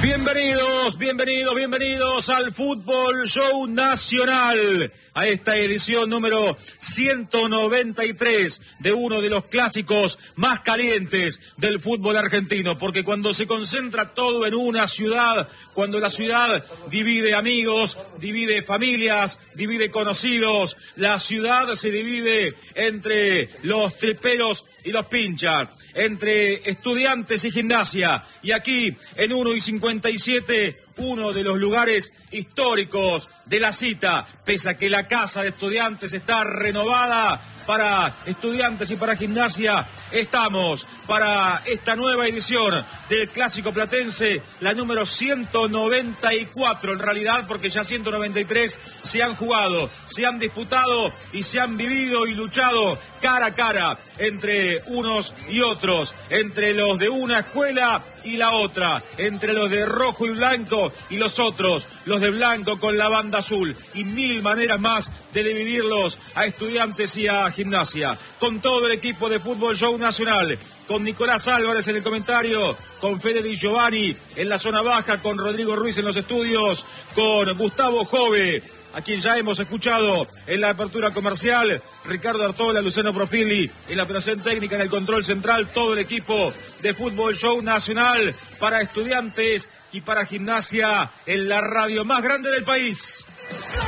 Bienvenidos al Fútbol Show Nacional, a esta edición número 193 de uno de los clásicos más calientes del fútbol argentino, porque cuando se concentra todo en una ciudad, cuando la ciudad divide amigos, divide familias, divide conocidos, la ciudad se divide entre los triperos y los pinchas, entre Estudiantes y Gimnasia, y aquí en 1 y 57, uno de los lugares históricos de la cita, pese a que la casa de Estudiantes está renovada para Estudiantes y para Gimnasia. Estamos para esta nueva edición del Clásico Platense, la número 194 en realidad, porque ya 193 se han jugado, se han disputado y se han vivido y luchado cara a cara entre unos y otros, entre los de una escuela y la otra, entre los de rojo y blanco y los otros, los de blanco con la banda azul, y mil maneras más de dividirlos a Estudiantes y a Gimnasia. Con todo el equipo de Fútbol Show Nacional, con Nicolás Álvarez en el comentario, con Fede Di Giovanni en la zona baja, con Rodrigo Ruiz en los estudios, con Gustavo Jove, a quien ya hemos escuchado en la apertura comercial, Ricardo Artola, Luciano Profili en la operación técnica, en el control central, todo el equipo de Fútbol Show Nacional para Estudiantes y para Gimnasia en la radio más grande del país.